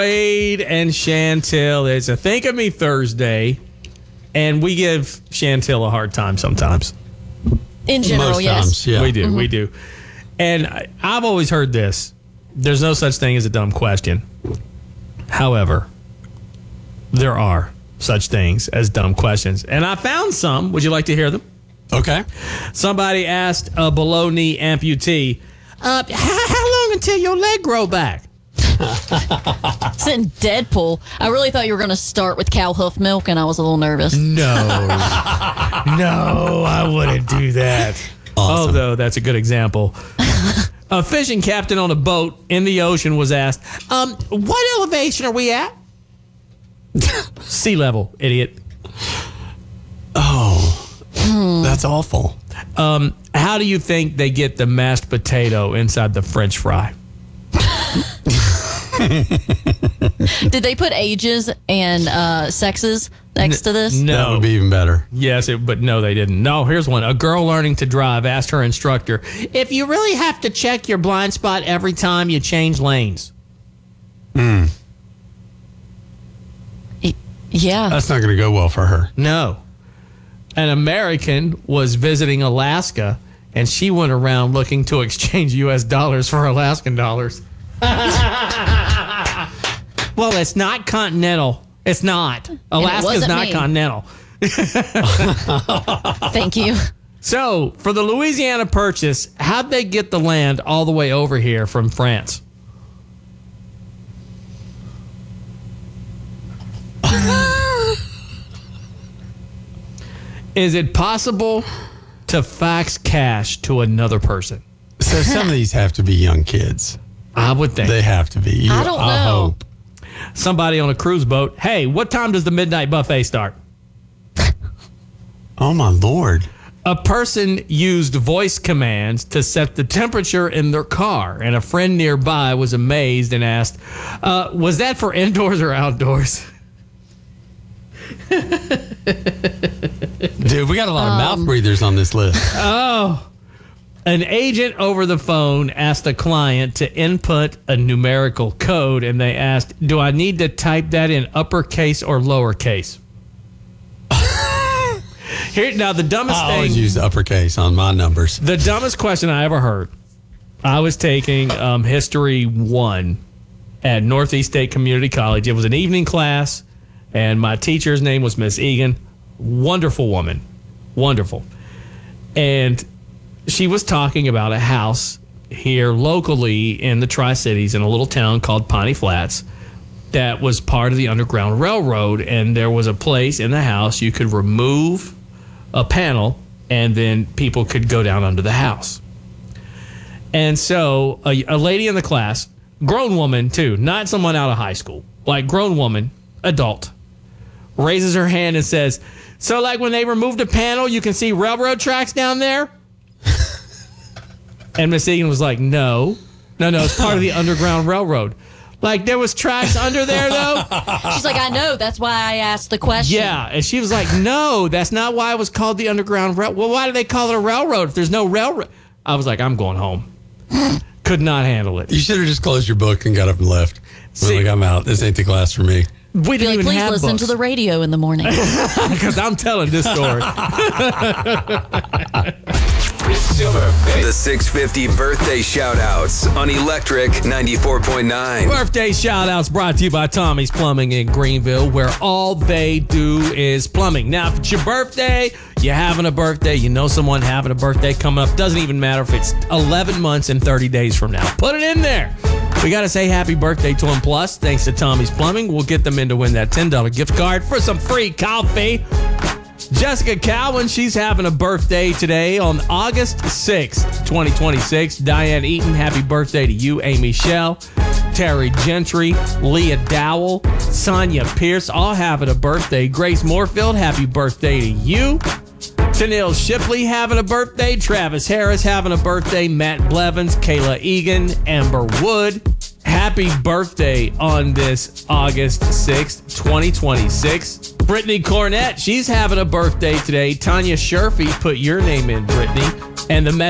Wade and Chantel. It's a Think of Me Thursday, and we give Chantel a hard time sometimes. In general, Most yes. times, yeah. We do, we do. And I've always heard this. There's no such thing as a dumb question. However, there are such things as dumb questions. And I found some. Would you like to hear them? Okay. Somebody asked a below-knee amputee, how long until your leg grow back? It's in Deadpool. I really thought you were going to start with cow hoof milk, and I was a little nervous. No. No, I wouldn't do that. Awesome. Although that's a good example. A fishing captain on a boat in the ocean was asked, what elevation are we at? Sea level, idiot. That's awful. How do you think they get the mashed potato inside the French fry? Did they put ages and sexes next to this? No. That would be even better. Yes, but no, they didn't. No, here's one. A girl learning to drive asked her instructor, if you really have to check your blind spot every time you change lanes. Yeah. That's not going to go well for her. No. An American was visiting Alaska, and she went around looking to exchange U.S. dollars for Alaskan dollars. Well, it's not continental. It's not. Alaska's wasn't not me. continental. Thank you. So, for the Louisiana Purchase, how'd they get the land all the way over here from France? Is it possible to fax cash to another person? So some of these have to be young kids. I would think. They have to be. I don't know. Hope. Somebody on a cruise boat, hey, what time does the midnight buffet start? Oh, my Lord. A person used voice commands to set the temperature in their car, and a friend nearby was amazed and asked, was that for indoors or outdoors? Dude, we got a lot of mouth breathers on this list. An agent over the phone asked a client to input a numerical code, and they asked, do I need to type that in uppercase or lowercase? Here, now, the dumbest I thing. always use uppercase on my numbers. The dumbest question I ever heard. I was taking History 1 at Northeast State Community College. It was an evening class, and my teacher's name was Miss Egan. Wonderful woman. Wonderful. And she was talking about a house here locally in the Tri-Cities in a little town called Piney Flats that was part of the Underground Railroad, and there was a place in the house you could remove a panel, and then people could go down under the house. And so a lady in the class, grown woman too, not someone out of high school, like grown woman, adult, raises her hand and says, so like when they removed a panel, you can see railroad tracks down there? And Miss Egan was like, no, it's part of the Underground Railroad. Like, there was tracks under there, though? She's like, I know. That's why I asked the question. Yeah, and she was like, no, that's not why it was called the Underground Railroad. Well, why do they call it a railroad if there's no railroad? I was like, I'm going home. Could not handle it. You should have just closed your book and got up and left. See- Like, I'm out. This ain't the class for me. We Be didn't like, even please have listen to the radio in the morning. because I'm telling this story. The 650 birthday shout-outs on Electric 94.9. Birthday shout-outs brought to you by Tommy's Plumbing in Greenville, where all they do is plumbing. Now, if it's your birthday, you're having a birthday, you know someone having a birthday coming up, doesn't even matter if it's 11 months and 30 days from now. Put it in there. We got to say happy birthday to him. Plus, thanks to Tommy's Plumbing, we'll get them in to win that $10 gift card for some free coffee. Jessica Cowan, she's having a birthday today on August 6th, 2026. Diane Eaton, happy birthday to you. Amy Shell, Terry Gentry, Leah Dowell, Sonia Pierce, all having a birthday. Grace Moorfield, happy birthday to you. Tanil Shipley having a birthday. Travis Harris having a birthday. Matt Blevins, Kayla Egan, Amber Wood. Happy birthday on this August 6th, 2026. Brittany Cornett, she's having a birthday today. Tanya Sherfy, put your name in, Brittany. And the